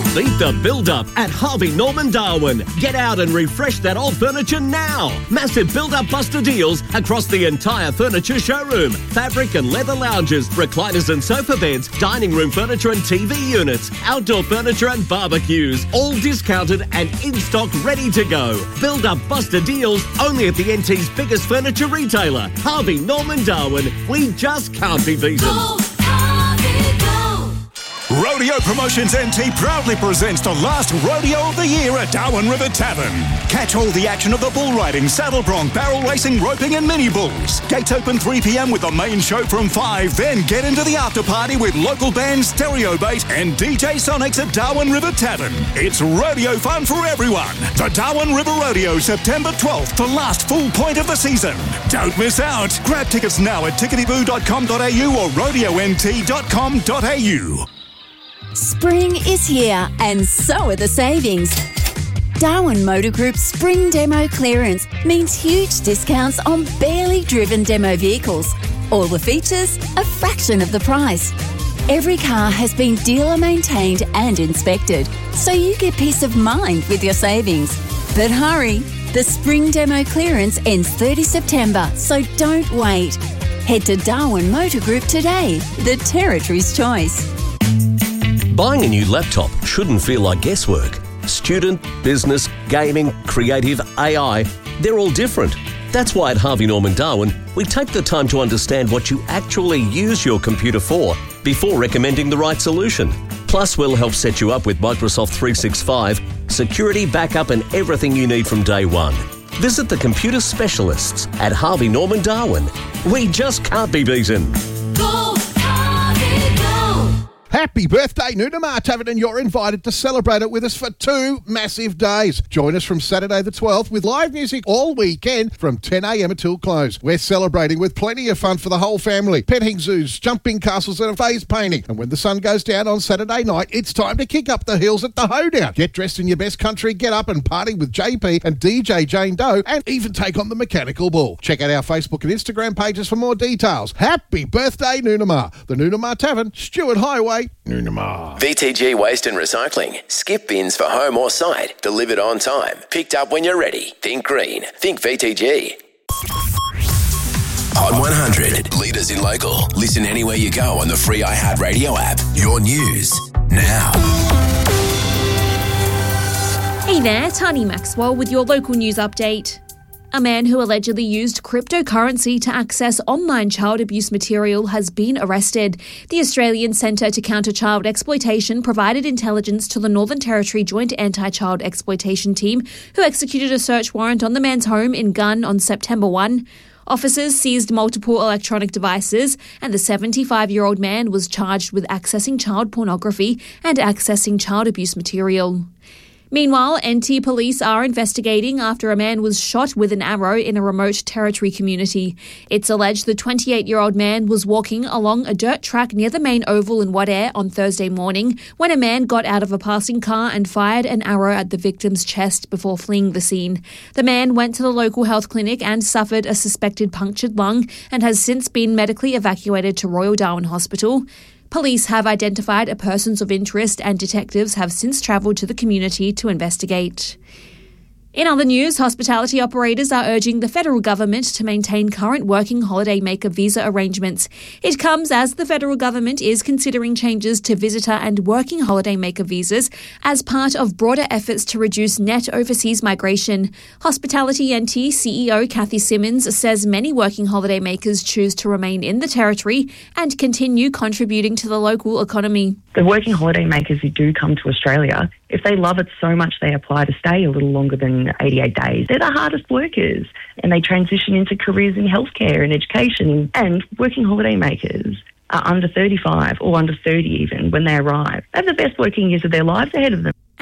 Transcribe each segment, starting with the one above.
Beat the build-up at Harvey Norman Darwin. Get out and refresh that old furniture now. Massive build-up buster deals across the entire furniture showroom. Fabric and leather lounges, recliners and sofa beds, dining room furniture and TV units, outdoor furniture and barbecues. All discounted and in stock, ready to go. Build-up buster deals only at the NT's biggest furniture retailer, Harvey Norman Darwin. We just can't be beaten. Rodeo Promotions NT proudly presents the last rodeo of the year at Darwin River Tavern. Catch all the action of the bull riding, saddle bronc, barrel racing, roping and mini bulls. Gates open 3 p.m. with the main show from 5. Then get into the after party with local bands Stereo Bait and DJ Sonics at Darwin River Tavern. It's rodeo fun for everyone. The Darwin River Rodeo, September 12th, the last full point of the season. Don't miss out. Grab tickets now at ticketyboo.com.au or rodeont.com.au. Spring is here and so are the savings. Darwin Motor Group's Spring Demo Clearance means huge discounts on barely driven demo vehicles. All the features, a fraction of the price. Every car has been dealer maintained and inspected, so you get peace of mind with your savings. But hurry, the Spring Demo Clearance ends 30 September, so don't wait. Head to Darwin Motor Group today, the Territory's choice. Buying a new laptop shouldn't feel like guesswork. Student, business, gaming, creative, AI, they're all different. That's why at Harvey Norman Darwin, we take the time to understand what you actually use your computer for before recommending the right solution. Plus, we'll help set you up with Microsoft 365, security, backup and everything you need from day one. Visit the computer specialists at Harvey Norman Darwin. We just can't be beaten. Go, Harvey, go! Happy birthday, Nunamar Tavern, and you're invited to celebrate it with us for 2 massive days. Join us from Saturday the 12th with live music all weekend from 10 a.m. until close. We're celebrating with plenty of fun for the whole family. Petting zoos, jumping castles and a phase painting. And when the sun goes down on Saturday night, it's time to kick up the hills at the Hoedown. Get dressed in your best country get up and party with JP and DJ Jane Doe and even take on the mechanical bull. Check out our Facebook and Instagram pages for more details. Happy birthday, Nunamar. The Nunamar Tavern, Stewart Highway, Nunamar. VTG Waste and Recycling. Skip bins for home or site. Delivered on time. Picked up when you're ready. Think green. Think VTG. Hot 100. Leaders in local. Listen anywhere you go on the free iHeartRadio app. Your news now. Hey there, Tani Maxwell with your local news update. A man who allegedly used cryptocurrency to access online child abuse material has been arrested. The Australian Centre to Counter Child Exploitation provided intelligence to the Northern Territory Joint Anti-Child Exploitation Team, who executed a search warrant on the man's home in Gunn on September 1. Officers seized multiple electronic devices, and the 75-year-old man was charged with accessing child pornography and accessing child abuse material. Meanwhile, NT police are investigating after a man was shot with an arrow in a remote Territory community. It's alleged the 28-year-old man was walking along a dirt track near the main oval in Wadair on Thursday morning when a man got out of a passing car and fired an arrow at the victim's chest before fleeing the scene. The man went to the local health clinic and suffered a suspected punctured lung and has since been medically evacuated to Royal Darwin Hospital. Police have identified persons of interest and detectives have since travelled to the community to investigate. In other news, hospitality operators are urging the federal government to maintain current working holidaymaker visa arrangements. It comes as the federal government is considering changes to visitor and working holidaymaker visas as part of broader efforts to reduce net overseas migration. Hospitality NT CEO Kathy Simmons says many working holidaymakers choose to remain in the Territory and continue contributing to the local economy. The working holidaymakers who do come to Australia, if they love it so much they apply to stay a little longer than 88 days. They're the hardest workers and they transition into careers in healthcare and education. And working holidaymakers are under 35 or under 30 even when they arrive. They have the best working years of their lives ahead of them.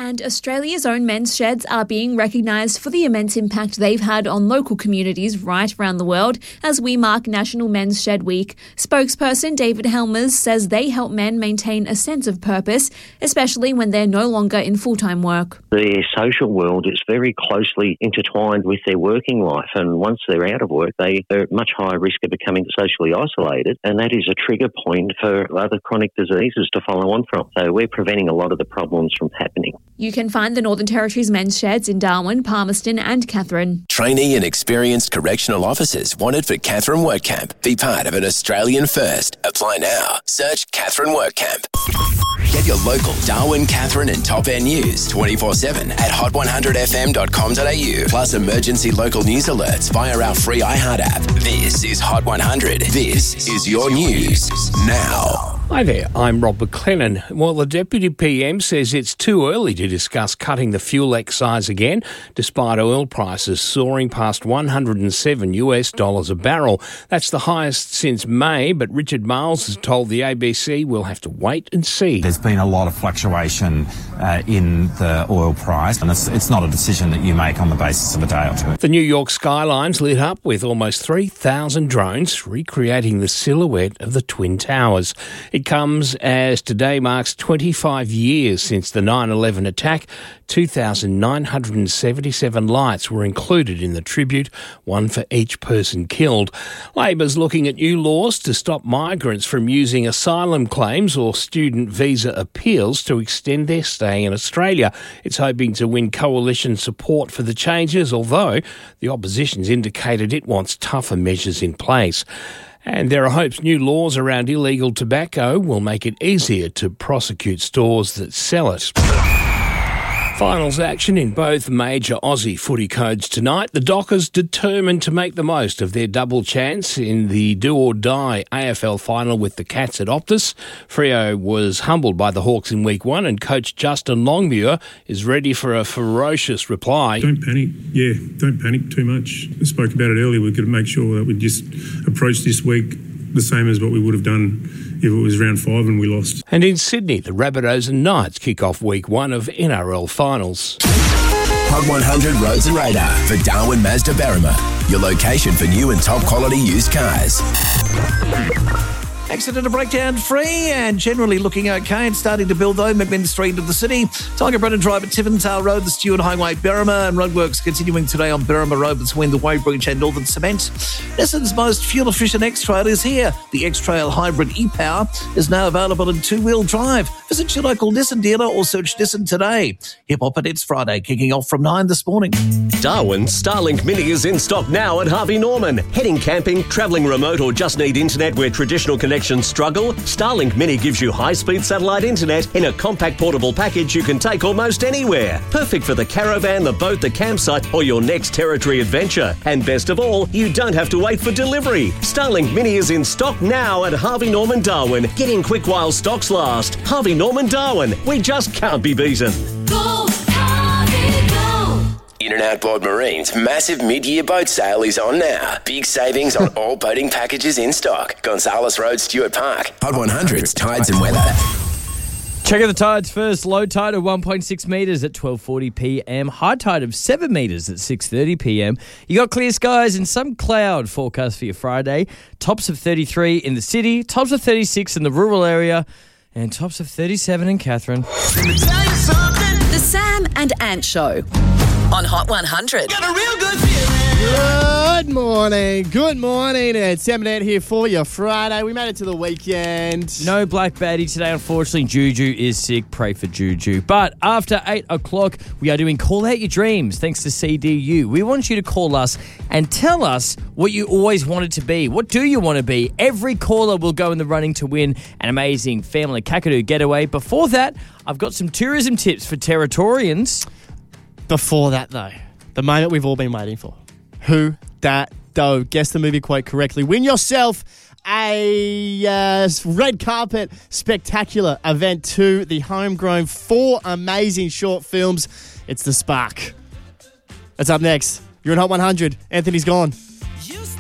And Australia's own men's sheds are being recognised for the immense impact they've had on local communities right around the world as we mark National Men's Shed Week. Spokesperson David Helmers says they help men maintain a sense of purpose, especially when they're no longer in full-time work. Their social world is very closely intertwined with their working life, and once they're out of work, they are at much higher risk of becoming socially isolated, and that is a trigger point for other chronic diseases to follow on from. So we're preventing a lot of the problems from happening. You can find the Northern Territory's men's sheds in Darwin, Palmerston and Katherine. Trainee and experienced correctional officers wanted for Katherine Work Camp. Be part of an Australian first. Apply now. Search Katherine Work Camp. Get your local Darwin, Katherine and Top End news 24/7 at hot100fm.com.au. Plus emergency local news alerts via our free iHeart app. This is Hot 100. This is your news now. Hi there, I'm Rob McLennan. Well, the Deputy PM says it's too early to discuss cutting the fuel excise again, despite oil prices soaring past $107 a barrel. That's the highest since May, but Richard Miles has told the ABC we'll have to wait and see. There's been a lot of fluctuation in the oil price, and it's not a decision that you make on the basis of a day or two. The New York skyline's lit up with almost 3,000 drones recreating the silhouette of the Twin Towers. It comes as today marks 25 years since the 9/11 attack. 2,977 lights were included in the tribute, one for each person killed. Labor's looking at new laws to stop migrants from using asylum claims or student visa appeals to extend their stay in Australia. It's hoping to win coalition support for the changes, although the opposition's indicated it wants tougher measures in place. And there are hopes new laws around illegal tobacco will make it easier to prosecute stores that sell it. Finals action in both major Aussie footy codes tonight. The Dockers determined to make the most of their double chance in the do-or-die AFL final with the Cats at Optus. Freo was humbled by the Hawks in week one, and coach Justin Longmuir is ready for a ferocious reply. Don't panic. Yeah, don't panic too much. I spoke about it earlier. We've got to make sure that we just approach this week the same as what we would have done if it was round 5 and we lost. And in Sydney, the Rabbitohs and Knights kick off week 1 of NRL finals. Hot 100 Roads and Radar for Darwin Mazda Berrima. Your location for new and top quality used cars. Accident breakdown free and generally looking okay and starting to build though. McMinn Street of the city. Tiger Brennan Drive at Tiventale Road, the Stewart Highway, Berrima, and roadworks continuing today on Berrima Road between the Weybridge and Northern Cement. Nissan's most fuel-efficient X-Trail is here. The X-Trail Hybrid e-Power is now available in two-wheel drive. Visit your local Nissan dealer or search Nissan today. Hip Hop and It's Friday, kicking off from 9 this morning. Darwin's Starlink Mini is in stock now at Harvey Norman. Heading camping, travelling remote or just need internet where traditional connections struggle? Starlink Mini gives you high-speed satellite internet in a compact portable package you can take almost anywhere. Perfect for the caravan, the boat, the campsite or your next territory adventure. And best of all, you don't have to wait for delivery. Starlink Mini is in stock now at Harvey Norman Darwin. Get in quick while stocks last. Harvey Norman Darwin. We just can't be beaten. Go, Harvey, go! In and Outboard Marine's massive mid-year boat sale is on now. Big savings on all boating packages in stock. Gonzales Road, Stuart Park. Hot 100's Tides and Weather. Check out the tides first. Low tide of 1.6 metres at 12:40 p.m. High tide of 7 metres at 6:30 p.m. You got clear skies and some cloud forecast for your Friday. Tops of 33 in the city, tops of 36 in the rural area, and tops of 37 in Katherine. The Sam and Ant Show on Hot 100. Got a real good feeling. Good morning. It's Sam and Ant here for your Friday. We made it to the weekend. No Black Betty today, unfortunately. Juju is sick. Pray for Juju. But after 8 o'clock, we are doing Call Out Your Dreams, thanks to CDU. We want you to call us and tell us what you always wanted to be. What do you want to be? Every caller will go in the running to win an amazing family Kakadu getaway. Before that, I've got some tourism tips for Territorians. Before that, though, the moment we've all been waiting for. Who Dat Do? Guess the movie quote correctly. Win yourself a red carpet spectacular event to the homegrown 4 amazing short films. It's The Spark. That's up next. You're in Hot 100. Anthony's gone.